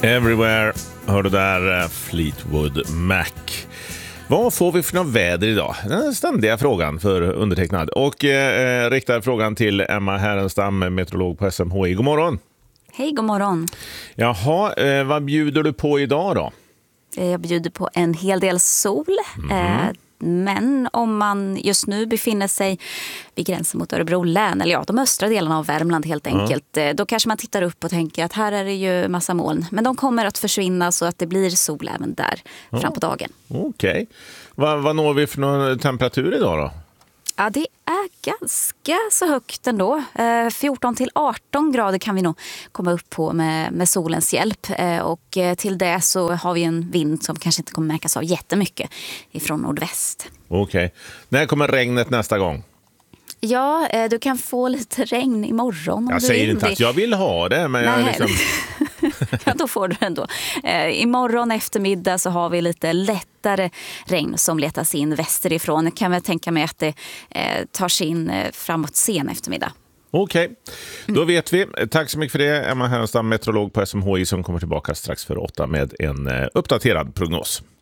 Everywhere, hör du där, Fleetwood Mac. Vad får vi för något väder idag? Den ständiga frågan för undertecknad. Och riktar frågan till Emma Härenstam, meteorolog på SMHI. God morgon. Hej, god morgon. Jaha, vad bjuder du på idag då? Jag bjuder på en hel del sol. Men om man just nu befinner sig vid gränsen mot Örebro län, eller de östra delarna av Värmland helt enkelt, då kanske man tittar upp och tänker att här är det ju massa moln. Men de kommer att försvinna så att det blir sol även där fram på dagen. Okej. Vad når vi för någon temperatur idag då? Ja, det är ganska så högt ändå. 14 till 18 grader kan vi nog komma upp på med solens hjälp. Och till det så har vi en vind som kanske inte kommer märkas av jättemycket ifrån nordväst. Okej. När kommer regnet nästa gång? Ja, du kan få lite regn imorgon. Jag säger inte att jag vill ha det, men jag liksom... Ja, då får du ändå. Imorgon eftermiddag så har vi lite lättare regn som letas in västerifrån. Kan jag tänka mig att det tar sig in framåt sen eftermiddag. Okej, då vet vi. Tack så mycket för det. Emma Härenstam, meteorolog på SMHI, som kommer tillbaka strax för 8 med en uppdaterad prognos.